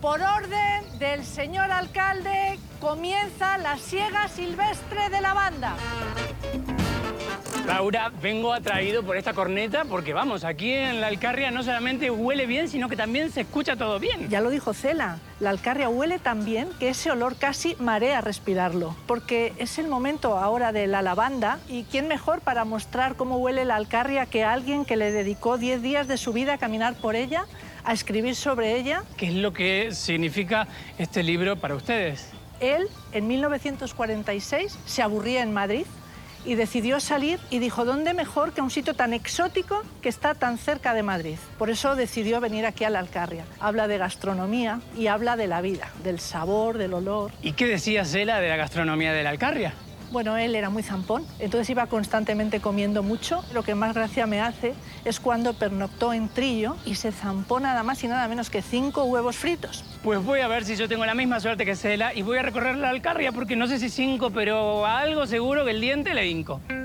Por orden del señor alcalde, comienza la siega silvestre de lavanda. Laura, vengo atraído por esta corneta porque, vamos, aquí en la Alcarria no solamente huele bien, sino que también se escucha todo bien. Ya lo dijo Cela, la Alcarria huele tan bien que ese olor casi marea respirarlo, porque es el momento ahora de la lavanda y quién mejor para mostrar cómo huele la Alcarria que alguien que le dedicó 10 días de su vida a caminar por ella, a escribir sobre ella. ¿Qué es lo que significa este libro para ustedes? Él, en 1946, se aburría en Madrid y decidió salir y dijo, ¿dónde mejor que un sitio tan exótico que está tan cerca de Madrid? Por eso decidió venir aquí a la Alcarria. Habla de gastronomía y habla de la vida, del sabor, del olor. ¿Y qué decía Cela de la gastronomía de la Alcarria? Bueno, él era muy zampón, entonces iba constantemente comiendo mucho. Lo que más gracia me hace es cuando pernoctó en Trillo y se zampó nada más y nada menos que 5 huevos fritos. Pues voy a ver si yo tengo la misma suerte que Cela y voy a recorrer la Alcarria porque no sé si 5, pero a algo seguro que el diente le hinco.